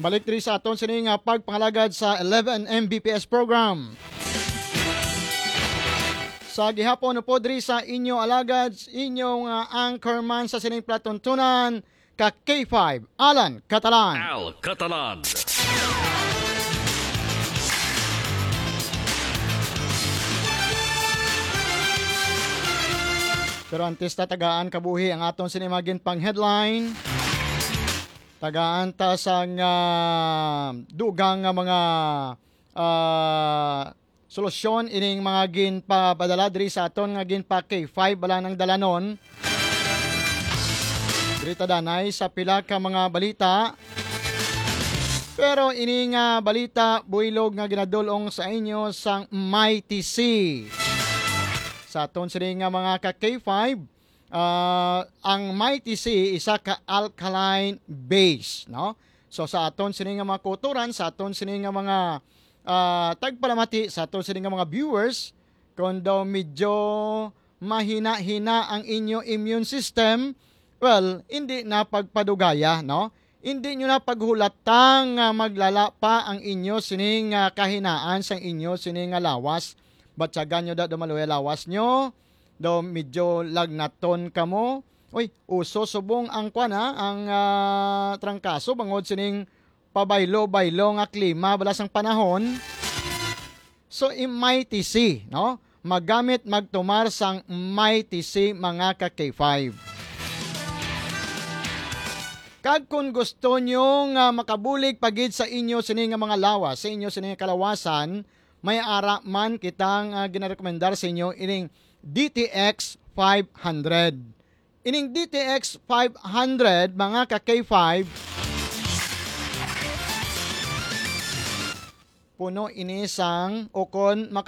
Balik diri sa aton sining pagpangalagad sa 11 Mbps program. Sa gihapon po diri sa inyo alagad, inyong anchorman sa sining platuntunan, ka K5, Alan Catalan. Al Catalan. Pero antes tagaan kabuhi ang aton sinimagin pang headline. Tagaan ta sang dugang nga mga solusyon ining mga ginpapadala diri sa aton nga ginpa K5 bala ng dalanon. Diri ta danay sa pila ka mga balita. Pero ining balita builog nga ginadulong sa inyo sang Mighty C. Sa aton sining mga ka K5, ang Mighty C isa ka alkaline base, no? So sa aton sining mga kuturan, sa aton sining mga tagpalamati, sa aton sining mga viewers, kung daw medyo mahina-hina ang inyo immune system, well, hindi na pagpadugaya, no? Hindi nyo na paghulatang maglala pa ang inyo sining kahinaan sa inyo sining lawas. Batsagan nyo daw dumaluya lawas nyo, daw medyo lagnaton kamo. Uy, uso subong ang ang trangkaso bangod sining pabaylo-baylo nga klima balas ang panahon. So, Mighty C, no? Magamit magtumar sang Mighty C mga ka K5. Kag kung gusto nyo nga makabulig pagid sa inyo sining mga lawas, sa inyo sining kalawasan, may ara man kitang ginarekomendar sa inyo ining DTX 500. Ining DTX 500 mga ka K5, puno ini sang ukon